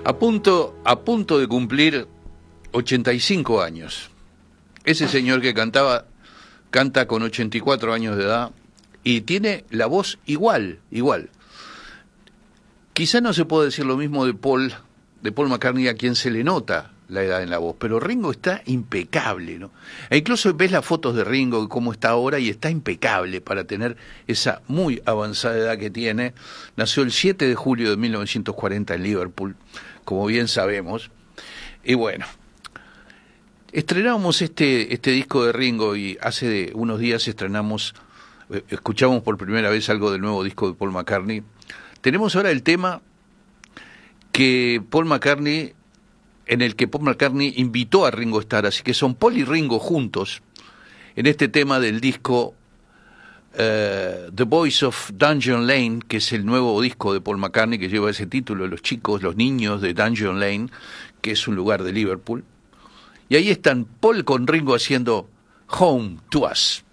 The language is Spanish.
A punto de cumplir 85 años. Ese señor que canta con 84 años de edad y tiene la voz igual. Quizá no se puede decir lo mismo de Paul McCartney, a quien se le nota la edad en la voz, pero Ringo está impecable, ¿no? E incluso ves las fotos de Ringo, cómo está ahora, y está impecable para tener esa muy avanzada edad que tiene. Nació el 7 de julio de 1940 en Liverpool, como bien sabemos. Y bueno, estrenamos este disco de Ringo, y hace unos días escuchamos por primera vez algo del nuevo disco de Paul McCartney. Tenemos ahora el tema en el que Paul McCartney invitó a Ringo Starr, así que son Paul y Ringo juntos en este tema del disco The Boys of Dungeon Lane, que es el nuevo disco de Paul McCartney, que lleva ese título, los niños de Dungeon Lane, que es un lugar de Liverpool. Y ahí están Paul con Ringo haciendo Home to Us.